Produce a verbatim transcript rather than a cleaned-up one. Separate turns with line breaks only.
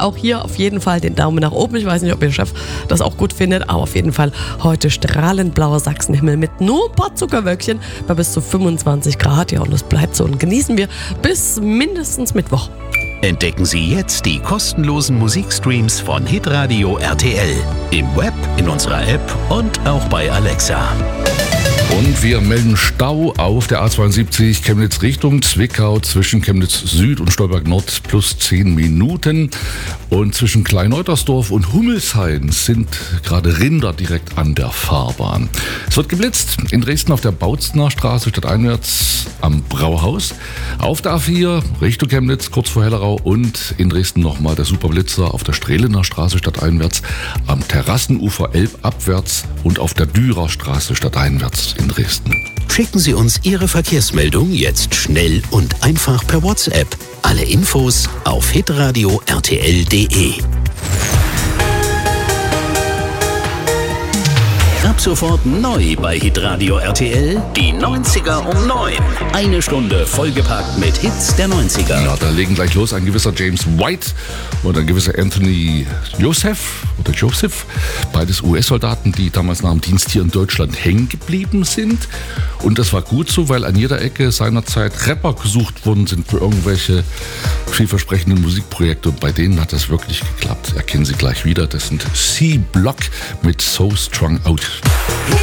auch hier auf jeden Fall den Daumen nach oben. Ich weiß nicht, ob Ihr Chef das auch gut findet, aber auf jeden Fall heute strahlend blauer Sachsenhimmel mit nur ein paar Zuckerwölkchen bei bis zu fünfundzwanzig Grad. Ja, und es bleibt so und genießen wir bis mindestens Mittwoch.
Entdecken Sie jetzt die kostenlosen Musikstreams von Hitradio R T L. Im Web, in unserer App und auch bei Alexa.
Und wir melden Stau auf der A zweiundsiebzig Chemnitz Richtung Zwickau zwischen Chemnitz Süd und Stolberg Nord plus zehn Minuten. Und zwischen Kleineutersdorf und Hummelshain sind gerade Rinder direkt an der Fahrbahn. Es wird geblitzt in Dresden auf der Bautzner Straße stadteinwärts am Brauhaus. Auf der A vier Richtung Chemnitz kurz vor Hellerau und in Dresden nochmal der Superblitzer auf der Strehlener Straße stadteinwärts, am Terrassenufer elbabwärts und auf der Dürer Straße stadteinwärts in Dresden.
Schicken Sie uns Ihre Verkehrsmeldung jetzt schnell und einfach per WhatsApp. Alle Infos auf hitradio r t l punkt d e. Ab sofort neu bei Hitradio R T L, die neunziger um neun. Eine Stunde vollgepackt mit Hits der neunziger.
Ja, da legen gleich los ein gewisser James White und ein gewisser Anthony Joseph oder Joseph. Beides U S-Soldaten, die damals nach dem Dienst hier in Deutschland hängen geblieben sind. Und das war gut so, weil an jeder Ecke seinerzeit Rapper gesucht worden sind für irgendwelche vielversprechenden Musikprojekte. Und bei denen hat das wirklich geklappt. Erkennen Sie gleich wieder. Das sind C-Block mit So Strung Out.